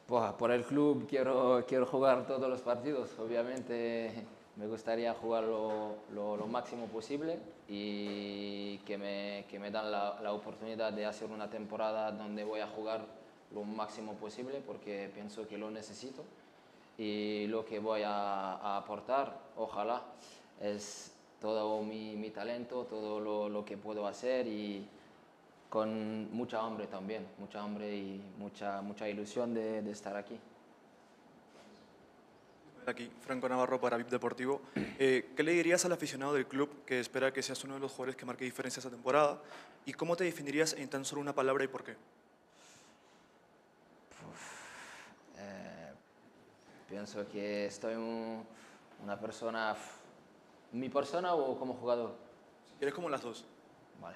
Pues, por el club quiero jugar todos los partidos. Obviamente me gustaría jugar lo máximo posible y que me dan la oportunidad de hacer una temporada donde voy a jugar lo máximo posible porque pienso que lo necesito. Y lo que voy a aportar, ojalá, es todo mi talento, todo lo que puedo hacer y con mucha hambre también, mucha hambre y mucha ilusión de estar aquí. Aquí, Franco Navarro para VIP Deportivo. ¿Qué le dirías al aficionado del club que espera que seas uno de los jugadores que marque diferencia esta temporada? ¿Y cómo te definirías en tan solo una palabra y por qué? Eh, Pienso que estoy una persona, mi persona o como jugador. Eres como las dos, Vale.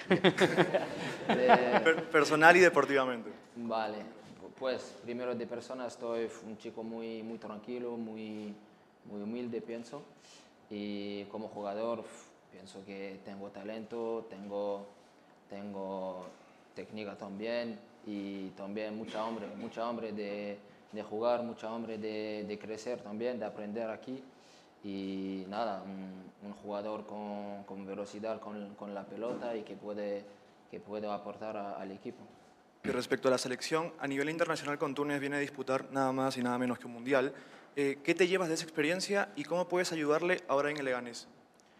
personal y deportivamente. Vale, pues primero de persona estoy un chico muy tranquilo, muy humilde pienso. Y como jugador pienso que tengo talento, tengo técnica también y también mucha hambre de jugar, mucha hambre de crecer también, de aprender aquí. Y nada, un jugador con velocidad con la pelota y que puede aportar al equipo. Y respecto a la selección, a nivel internacional con Túnez viene a disputar nada más y nada menos que un mundial. ¿Qué te llevas de esa experiencia y cómo puedes ayudarle ahora en el Leganés?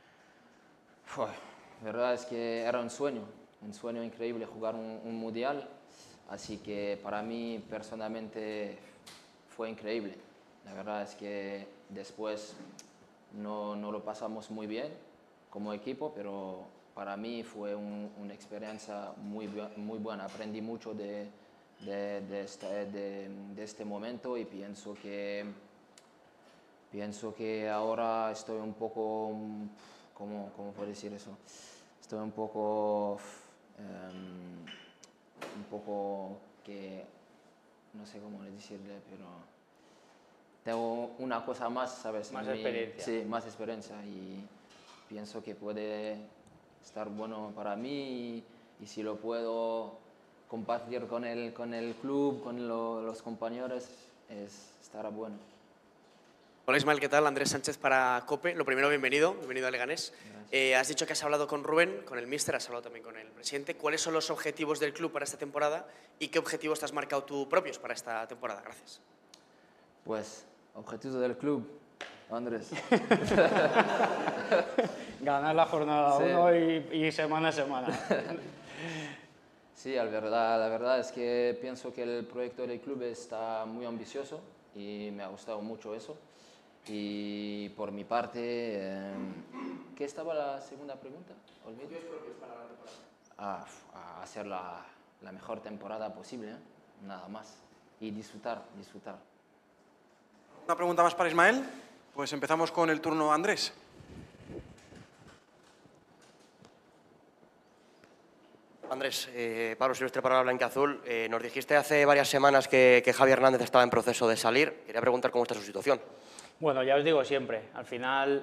La verdad es que era un sueño increíble jugar un mundial, así que para mí personalmente fue increíble. La verdad es que después no lo pasamos muy bien como equipo, pero para mí fue una experiencia muy buena. Aprendí mucho de este momento y pienso que ahora estoy un poco, ¿cómo puedo decir eso? Estoy un poco que, no sé cómo decirle, pero tengo una cosa más, ¿sabes? Más experiencia. Sí, más experiencia y pienso que puede estar bueno para mí y si lo puedo compartir con el club, con los compañeros, estará bueno. Hola Ismael, ¿qué tal? Andrés Sánchez para COPE. Lo primero, bienvenido a Leganés. Has dicho que has hablado con Rubén, con el míster, has hablado también con el presidente. ¿Cuáles son los objetivos del club para esta temporada y qué objetivos te has marcado tú propios para esta temporada? Gracias. Pues, objetivos del club, Andrés. Ganar la jornada Sí. 1 y semana a semana. Sí, la verdad es que pienso que el proyecto del club está muy ambicioso y me ha gustado mucho eso. Y por mi parte, ¿qué estaba la segunda pregunta? Olvido. A hacer la mejor temporada posible, nada más. Y disfrutar. Una pregunta más para Ismael. Pues empezamos con el turno Andrés. Andrés, Pablo Silvestre para la Blanquiazul. Nos dijiste hace varias semanas que Javi Hernández estaba en proceso de salir. Quería preguntar cómo está su situación. Bueno, ya os digo siempre, al final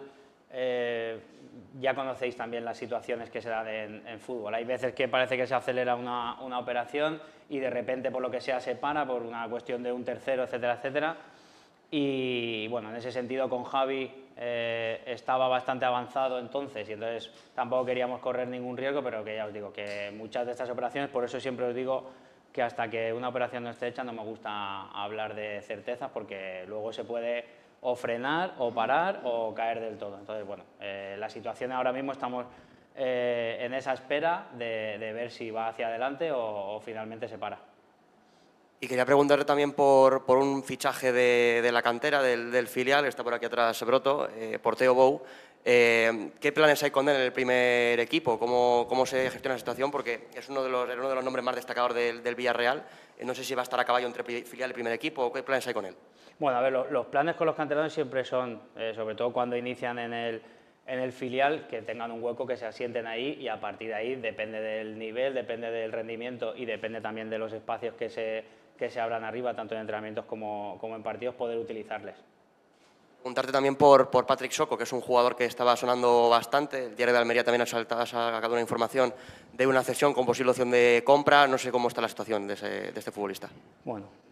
ya conocéis también las situaciones que se dan en fútbol. Hay veces que parece que se acelera una operación y de repente por lo que sea se para por una cuestión de un tercero, etcétera, etcétera. Y bueno, en ese sentido con Javi estaba bastante avanzado entonces y entonces tampoco queríamos correr ningún riesgo, pero que ya os digo que muchas de estas operaciones, por eso siempre os digo que hasta que una operación no esté hecha no me gusta hablar de certezas porque luego se puede o frenar o parar o caer del todo. Entonces, bueno, la situación ahora mismo estamos en esa espera de ver si va hacia adelante o finalmente se para. Y quería preguntarle también por un fichaje de la cantera, del filial, está por aquí atrás Broto, por Theo Bou. ¿Qué planes hay con él en el primer equipo? ¿Cómo se gestiona la situación? Porque es uno de los nombres más destacados del Villarreal. No sé si va a estar a caballo entre filial y primer equipo. ¿Qué planes hay con él? Bueno, a ver, los planes con los canteranos siempre son, sobre todo cuando inician en el filial, que tengan un hueco, que se asienten ahí y a partir de ahí depende del nivel, depende del rendimiento y depende también de los espacios que se abran arriba, tanto en entrenamientos como en partidos, poder utilizarles. Preguntarte también por Patrick Soko, que es un jugador que estaba sonando bastante. El diario de Almería también ha sacado una información de una cesión con posible opción de compra. No sé cómo está la situación de este futbolista. Bueno,